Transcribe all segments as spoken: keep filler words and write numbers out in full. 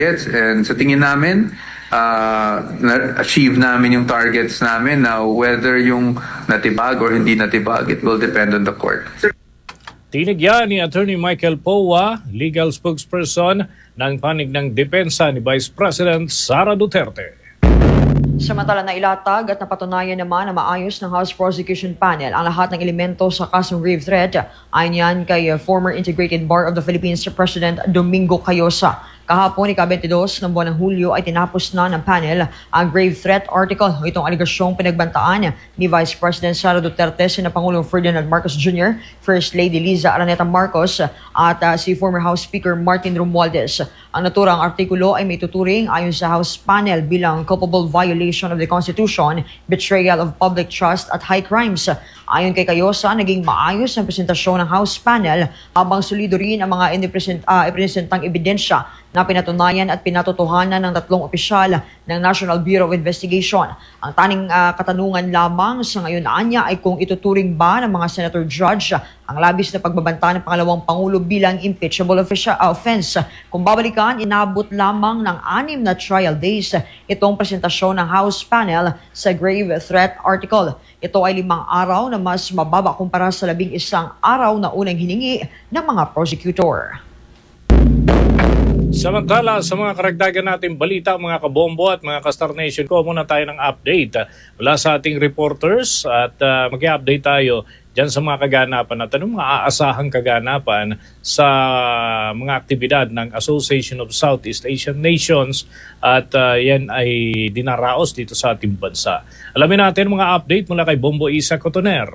And sa tingin namin, uh, na-achieve namin yung targets namin. Now, whether yung natibag or hindi natibag, it will depend on the court. Tinig yan ni Attorney Michael Powa, legal spokesperson ng panig ng depensa ni Vice President Sara Duterte. Samantala na ilatag at napatunayan naman na maayos ng House Prosecution Panel ang lahat ng elemento sa kasong grave threat. Ayon yan kay former Integrated Bar of the Philippines President Domingo Cayosa. Kahapon, ika-twenty-dos ng buwan ng Hulyo ay tinapos na ng panel ang grave threat article. Itong aligasyong pinagbantaan ni Vice President Sara Duterte, sina Pangulong Ferdinand Marcos Junior, First Lady Liza Araneta Marcos at uh, si former House Speaker Martin Romualdez. Ang naturang artikulo ay may tuturing ayon sa House panel bilang culpable violation of the Constitution, betrayal of public trust at high crimes. Ayon kay Cayosa, naging maayos ang presentasyon ng House panel habang solido rin ang mga inipresent, uh, ipresentang ebidensya na pinatunayan at pinatotohanan ng tatlong opisyal ng National Bureau of Investigation. Ang taning uh, katanungan lamang sa ngayon anya ay kung ituturing ba ng mga Senator Judge ang labis na pagbabanta ng pangalawang Pangulo bilang impeachable official, uh, offense. Kung babalikan, inabot lamang ng anim na trial days itong presentasyon ng House panel sa grave threat article. Ito ay limang araw na mas mababa kumpara sa labing isang araw na unang hiningi ng mga prosecutor. Samantala, sa mga karagdagan nating balita, mga kabombo at mga ka-Star Nation, ko muna tayo ng update mula sa ating reporters at uh, mag-i-update tayo dyan sa mga kaganapan at anong mga aasahang kaganapan sa mga aktibidad ng Association of Southeast Asian Nations at uh, yan ay dinaraos dito sa ating bansa. Alamin natin mga update mula kay Bombo Isa Cotoner.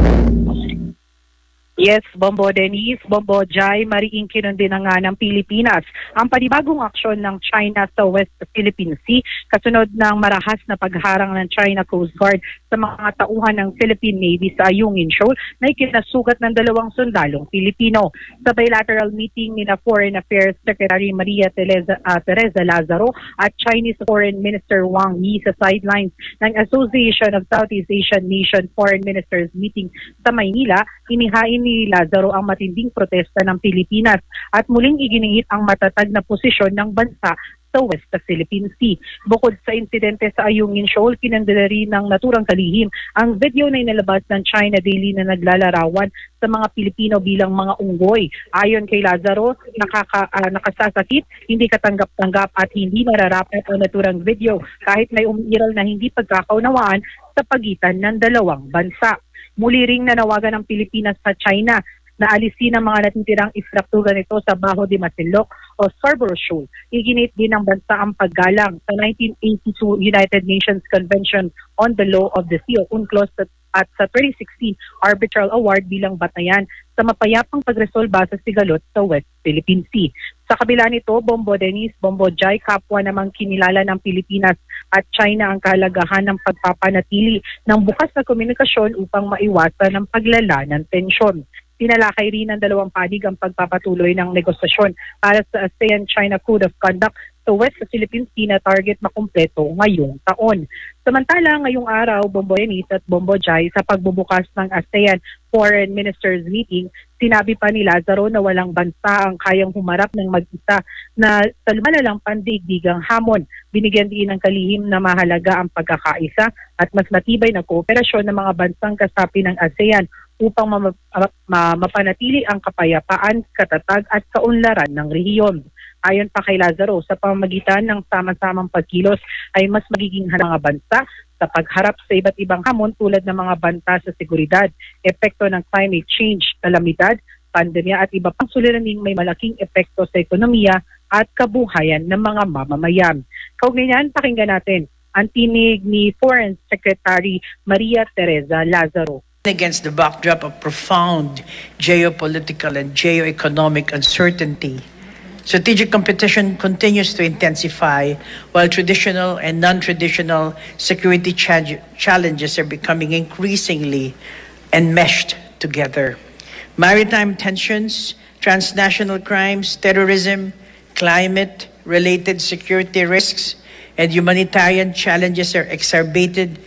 Yes, Bombo Denise, Bombo Jai, mariing kinundin nga ng Pilipinas ang panibagong aksyon ng China sa West Philippine Sea kasunod ng marahas na pagharang ng China Coast Guard sa mga tauhan ng Philippine Navy sa Ayungin Shoal na ikinasugat ng dalawang sundalong Pilipino. Sa bilateral meeting ni na Foreign Affairs Secretary Maria Teresa, uh, Teresa Lazaro at Chinese Foreign Minister Wang Yi sa sidelines ng Association of Southeast Asian Nation Foreign Ministers meeting sa Maynila, inihain ni Lazaro ang matinding protesta ng Pilipinas at muling iginingit ang matatag na posisyon ng bansa sa West Philippine Sea. Bukod sa insidente sa Ayungin Shoal, kinandala rin ng naturang kalihim ang video na inalabas ng China Daily na naglalarawan sa mga Pilipino bilang mga unggoy. Ayon kay Lazaro, nakaka, uh, nakasasakit, hindi katanggap-tanggap at hindi nararapat ang naturang video kahit may umiiral na hindi pagkakaunawaan sa pagitan ng dalawang bansa. Muli ring nanawagan ng Pilipinas sa China na alisin ang mga natitirang istruktura nito sa Baho de Masinloc o Scarborough Shoal. Iginit din ng bansa ang paggalang sa nineteen eighty-two United Nations Convention on the Law of the Sea o UNCLOS at sa twenty sixteen Arbitral Award bilang batayan sa mapayapang pagresolba sa sigalot sa West Philippine Sea. Sa kabila nito, Bombo Denise, Bombo Jai, kapwa namang kinilala ng Pilipinas at China ang kahalagahan ng pagpapanatili ng bukas na komunikasyon upang maiwasan ang paglala ng tensyon. Tinalakay rin ng dalawang panig ang pagpapatuloy ng negosasyon para sa ASEAN-China Code of Conduct sa West Philippine Sea na target makumpleto ngayong taon. Samantala, ngayong araw, Bombo Denise at Bombo Jai, sa pagbubukas ng ASEAN Foreign Ministers Meeting, sinabi pa ni Lazaro na walang bansa ang kayang humarap ng mag-isa na sa malalang pandaigdigang hamon. Binigyan din ng kalihim na mahalaga ang pagkakaisa at mas matibay na kooperasyon ng mga bansang kasapi ng ASEAN upang ma- ma- mapanatili ang kapayapaan, katatag at kaunlaran ng rehiyon. Ayon pa kay Lazaro, sa pamamagitan ng sama-samang pagkilos ay mas magiging handa mga bansa sa pagharap sa iba't ibang hamon tulad ng mga banta sa seguridad, epekto ng climate change, kalamidad, pandemya at iba pang suliraning may malaking epekto sa ekonomiya at kabuhayan ng mga mamamayan. Kaugnay niyan, pakinggan natin ang tinig ni Foreign Secretary Maria Teresa Lazaro. Against the backdrop of profound geopolitical and geoeconomic uncertainty, strategic competition continues to intensify while traditional and non-traditional security ch challenges are becoming increasingly enmeshed together. Maritime tensions, transnational crimes, terrorism, climate-related security risks, and humanitarian challenges are exacerbated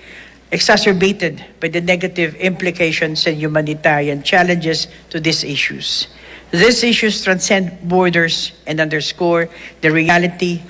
exacerbated by the negative implications and humanitarian challenges to these issues. These issues transcend borders and underscore the reality